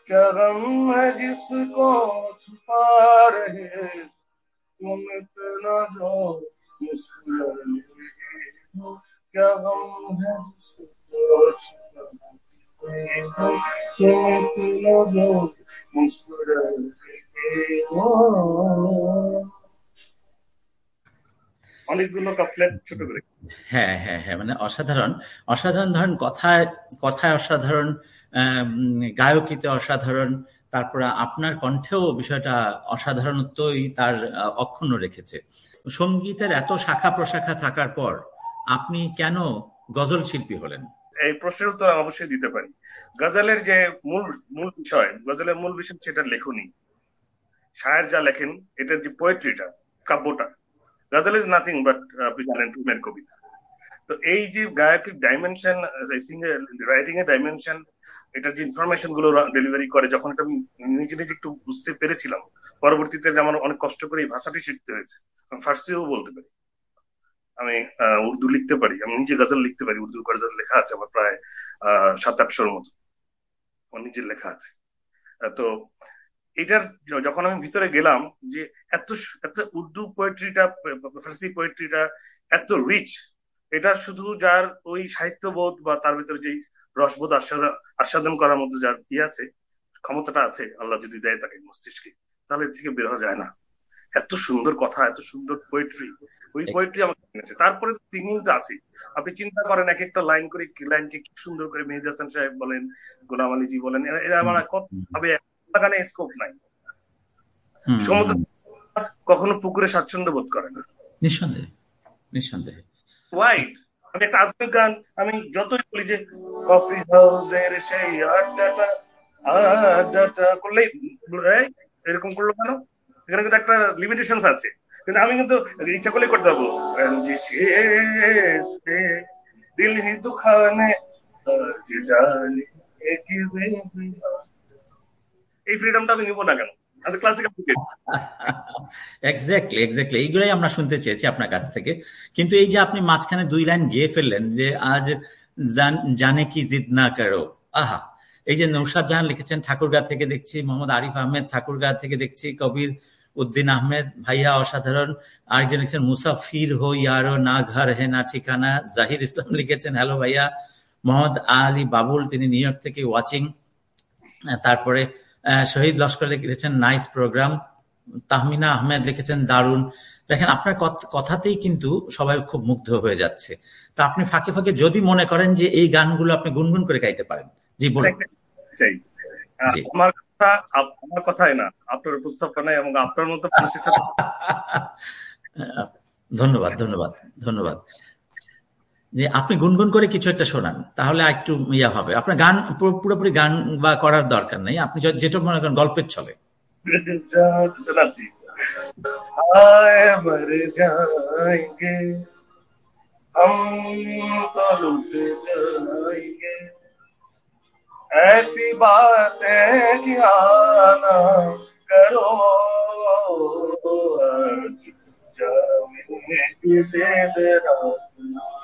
क्या गम है जिसको छुपा रहे तुम इतना जो मुस्कुरा रहे हो, क्या गम है जिसको छुपा रहे हो तुम इतना जो मुस्कुरा रहे हो। অনেকগুলো কাপলেট ছোট করে। হ্যাঁ, হ্যাঁ, হ্যাঁ, মানে অসাধারণ। অসাধারণ ধরেন কথায়, কথায় অসাধারণ, গায়কিতে অসাধারণ। তারপরে আপনার কণ্ঠেও বিষয়টা অসাধারণত্বই তার অক্ষুণ্ণ রেখেছে। সঙ্গীতের এত শাখা-প্রশাখা থাকার পর আপনি কেন গজল শিল্পী হলেন? এই প্রশ্নের উত্তর আমি অবশ্যই দিতে পারি। গজলের যে মূল মূল বিষয়, গজলের মূল বিষয় সেটা লেখনী। শায়ের যা লেখেন, এটার যে পোয়েট্রিটা, কাব্যটা, গজল ইজ নাথিং বাট আপনি জানেন প্রেমের কবিতা। তো এই যে গায়কের ডাইমেনশন, সিঙ্গার রাইটিং এর ডাইমেনশন, এটার যে ইনফরমেশন গুলো ডেলিভারি করে, যখন এটা আমি নিজে নিজে একটু বুঝতে পেরেছিলাম, পরবর্তীতে আমার অনেক কষ্ট করে এই ভাষাটি শিখতে হয়েছে। আমি ফার্সিও বলতে পারি, আমি উর্দু লিখতে পারি, আমি নিজে গজল লিখতে পারি, উর্দু গজল লেখা আছে আমার প্রায় 700-800 মতো, আমার নিজের লেখা আছে। তো এটার যখন আমি ভিতরে গেলাম, যে এত এত উর্দু পোয়েট্রিটা, ফার্সি পোয়েট্রিটা এত রিচ, এটা শুধু যার ওই সাহিত্যবোধ বা তার ভিতরে যে রসবোধ আস্বাদন করার মধ্যে যার আছে, ক্ষমতাটা আছে, আল্লাহ যদি দেয় তাকে মস্তিষ্কে, তাহলে এর থেকে বের হওয়া যায় না। এত সুন্দর কথা, এত সুন্দর পোয়েট্রি, ওই পোয়েট্রি আমাকে কিনেছে। তারপরে সিঙ্গিং তো আছে, আপনি চিন্তা করেন এক একটা লাইন করে, লাইনকে কি সুন্দর করে মেহেদী হাসান সাহেব বলেন, গোলাম আলীজি বলেন, এরা আমার কত ভাবে গানে স্কোপ নাই। সমুদ্র কখনো পুকুরে স্বাচ্ছন্দ্য বোধ করে না, নিঃসন্দেহে, নিঃসন্দেহে। ওয়াইড। আমি একটা আধুনিক গান আমি যতই বলি যে কফি হাউসের সেই আড্ডাটা, আড্ডাটা করলেই এরকম করলো কেন? এখানে কিন্তু একটা লিমিটেশন আছে, কিন্তু আমি কিন্তু ইচ্ছা করলেই করতে পারবো। যে শেষ দিল হি দুখানে আজ জানে কি এই ফ্রিডমটা আমি নিবো না কেন? আমি ক্লাসিক্যাল এক্স্যাক্টলি, এক্স্যাক্টলি, এইগুলাই আমরা শুনতে চেয়েছি আপনার কাছ থেকে। কিন্তু এই যে আপনি মাঝখানে 2 লাইন গেয়ে ফেললেন যে আজ জানে কি জিদ না করো, আহা! এই যে নৌশাদ জাহান লিখেছেন ঠাকুরগাঁ থেকে দেখছি, মোহাম্মদ আরিফ আহমেদ ঠাকুরগাঁ থেকে দেখছি, কবির উদ্দিন আহমেদ ভাইয়া অসাধারণ, আরেকজন লিখেছেন মুসাফির হো ইয়ারো না ঘর হে না ঠিকানা, জাহির ইসলাম লিখেছেন হ্যালো ভাইয়া, মোহাম্মদ আলী বাবুল তিনি নিউ ইয়র্ক থেকে ওয়াচিং, তারপরে শহীদ লস্কর লিখেছেন নাইস প্রোগ্রাম, তাহমিনা আহমেদ লিখেছেন দারুণ। দেখেন আপনার কথাতেই কিন্তু সবাই খুব মুগ্ধ হয়ে যাচ্ছে। তা আপনি ফাঁকে ফাঁকে যদি মনে করেন যে এই গানগুলো আপনি গুনগুন করে গাইতে পারেন, জি বলুন। আমার কথাই না, আপনার উপস্থাপনায় এবং আপনার মতো মানুষের সাথে। ধন্যবাদ, ধন্যবাদ, ধন্যবাদ। যে আপনি গুনগুন করে কিছু একটা শোনান, তাহলে একটু ইয়া হবে। আপনার গান পুরোপুরি গান বা করার দরকার নেই, আপনি যেটা মনে করেন গল্পের ছলে। শোনাচ্ছি। आए मर जाएंगे हम तो लुट जाएंगे, ऐसी बातें क्या ना करो, आज जाने किसे